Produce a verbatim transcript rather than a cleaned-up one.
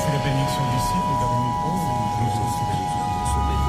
c'est la bénédiction du ciel, vers le micro, ou je me suis